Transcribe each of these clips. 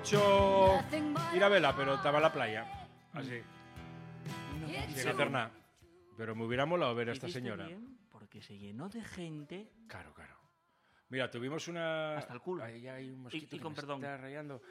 Hecho ir a vela, pero estaba en la playa. Así. Sin hacer nada. Pero me hubiera molado ver a esta señora. Bien, porque se llenó de gente. Claro, claro. Mira, tuvimos una... Hasta el culo. Ahí hay un mosquito Y que con me perdón. está rayando.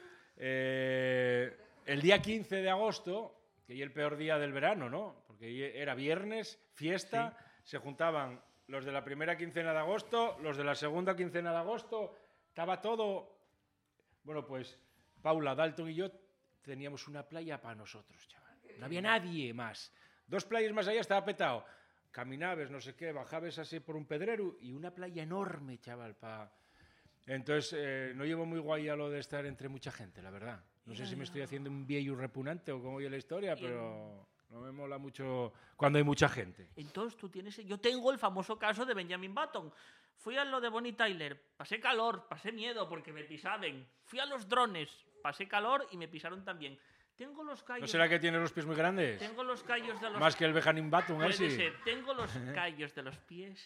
El día 15 de agosto, que es el peor día del verano, ¿no? Porque era viernes, fiesta, se juntaban los de la primera quincena de agosto, los de la segunda quincena de agosto, estaba todo... Bueno, pues Paula, Dalton y yo teníamos una playa para nosotros, chaval. No había nadie más. 2 playas más allá estaba petado. Caminabas, no sé qué, bajabas así por un pedrero y una playa enorme, chaval, para... Entonces, no llevo muy guay a lo de estar entre mucha gente, la verdad. No sé si me estoy haciendo un viejo repugnante o cómo oye la historia, pero no me mola mucho cuando hay mucha gente. Entonces tú tienes... Yo tengo el famoso caso de Benjamin Button. Fui a lo de Bonnie Tyler, pasé calor, pasé miedo porque me pisaban. Fui a los drones, pasé calor y me pisaron también. Tengo los callos... ¿No será que tienes los pies muy grandes? Tengo los callos de los... Más que el Benjamin Button, Puede ese. ser. Tengo los callos de los pies.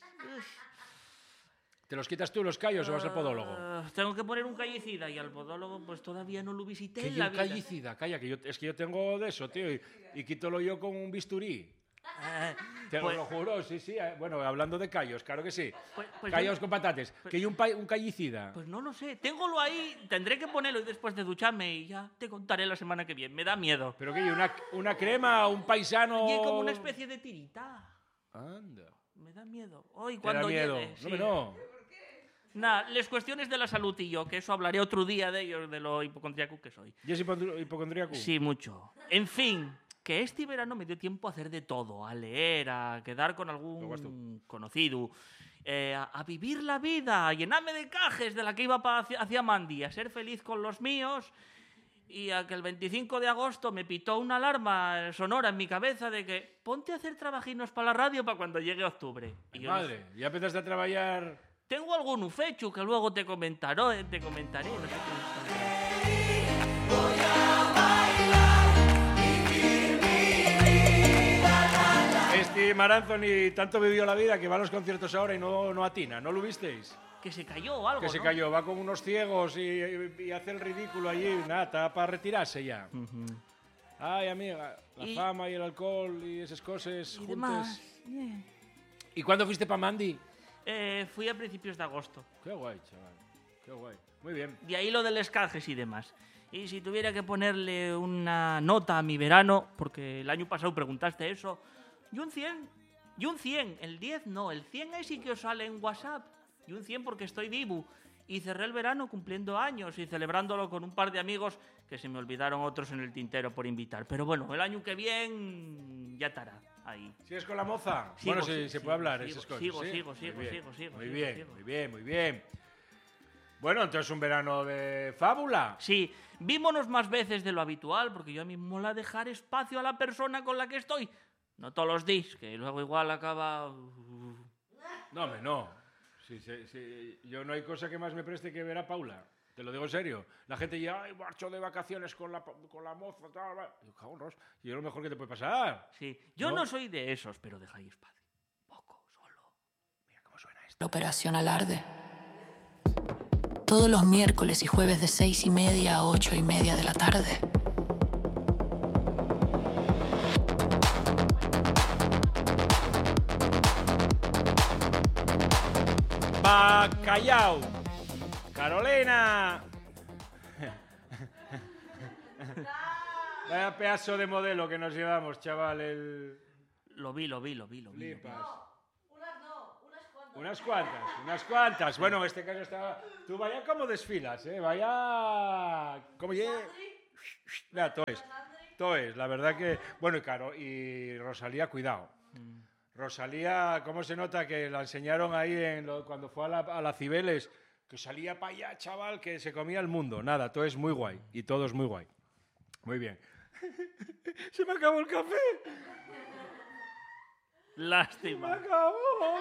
¿Te los quitas tú los callos o vas al podólogo? Tengo que poner un callicida y al podólogo pues todavía no lo visité Que en yo la un vida. callicida, calla, que es que yo tengo de eso, tío, y quítolo yo con un bisturí. Te Pues- lo juro, sí, sí. Bueno, hablando de callos, claro que sí. Pues Callos yo- con patates. Que yo un callicida. Pues no lo sé. Téngolo ahí, tendré que ponerlo y después de ducharme y ya te contaré la semana que viene. Me da miedo. ¿Pero qué? ¿Una crema? ¿Un paisano? Y es como una especie de tirita. Anda. Me da miedo. Hoy ¿Te da cuando miedo? llegue, sí. No. Nada, las cuestiones de la salud y yo, que eso hablaré otro día de ellos, de lo hipocondríaco que soy. ¿Y es hipocondríaco? Sí, mucho. En fin, que este verano me dio tiempo a hacer de todo, a leer, a quedar con Luego vas tú. algún conocido, a vivir la vida, a llenarme de cajes de la que iba hacia Mandy, a ser feliz con los míos y a que el 25 de agosto me pitó una alarma sonora en mi cabeza de que ponte a hacer trabajinos para la radio para cuando llegue octubre. Y yo no Madre, ya empezaste a trabajar... tengo algún fechu que luego te comentaré, no sé qué Maranzoni tanto vivió la vida que va a los conciertos ahora y no atina, ¿no lo visteis? que se cayó o algo, Que se ¿no? cayó, va con unos ciegos y hace el ridículo allí, nada, está para retirarse ya. Ay, amiga, la Y- fama y el alcohol y esas cosas Y juntas. demás. ¿Y cuándo fuiste para Mandy? Fui a principios de agosto. Qué guay, chaval, qué guay. Muy bien. De ahí lo de los cajes y demás. Y si tuviera que ponerle una nota a mi verano, porque el año pasado preguntaste eso, y un 100. Y un 100. El 10 no, el 100 es sí que os sale en WhatsApp. Y un 100 porque estoy vivo. Y cerré el verano cumpliendo años y celebrándolo con un par de amigos que se me olvidaron otros en el tintero por invitar. Pero bueno, el año que viene ya estará ahí. ¿Sigues con la moza? Sigo, Bueno, sí, se puede hablar, sigo, esas cosas. sigo, ¿sí? sigo, Muy sigo, bien, sigo, sigo, Muy sigo, bien, sigo. muy bien, muy bien. Bueno, entonces un verano de fábula. Sí, vímonos más veces de lo habitual, porque yo a mí me mola dejar espacio a la persona con la que estoy. No todos los días, que luego igual acaba... No, hombre, no. Sí, yo no hay cosa que más me preste que ver a Paula. Te lo digo en serio. La gente ya, ay, marcho de vacaciones con la moza, tal, tal. Yo, cago en Ros. Y es lo mejor que te puede pasar. Sí, yo ¿No? no soy de esos, pero dejáis espacio. Poco, solo. Mira cómo suena esto. Operación Alarde. Todos los miércoles y jueves de 6:30 a 8:30 de la tarde. Bacallao. Carolina. Vaya pedazo de modelo que nos llevamos, chaval. Lo vi. Flipas. Unas cuantas. Bueno, en este caso estaba... Tú vaya como desfilas, ¿eh? Vaya... ¿Cómo Mira, todo es. La verdad que... Bueno, y claro, y Rosalía, cuidado. Rosalía, ¿cómo se nota que la enseñaron ahí cuando fue a la Cibeles? Que salía para allá, chaval, que se comía el mundo. Nada, todo es muy guay. Y todo es muy guay. Muy bien. Se me acabó el café. Lástima. Acabó.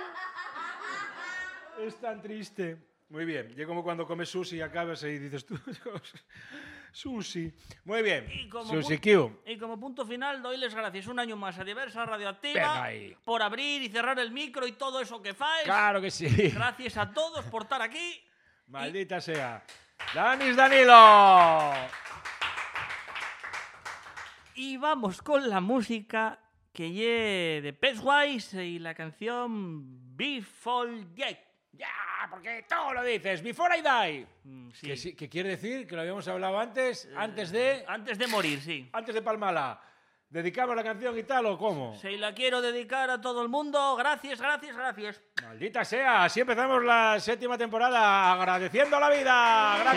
Es tan triste. Muy bien. Y como cuando comes sushi y acabas y dices tú, sushi. Muy bien. Sushi Q. Y como punto final, doy les gracias un año más a Diversa Venga Radioactiva ahí. por abrir y cerrar el micro y todo eso que faes. Claro que sí. Gracias a todos por estar aquí. Maldita sea. Danis Danilo. vamos con la música que lle de Pennywise y la canción Before Death. Ya, porque todo lo dices. Before I die. Sí. ¿Qué quiere decir? Que lo habíamos hablado antes. Antes de morir, sí. Antes de Palmala. ¿Dedicamos la canción y tal o cómo? Se la quiero dedicar a todo el mundo. Gracias. Maldita sea. Así empezamos la 7ª temporada. Agradeciendo la vida. Gracias.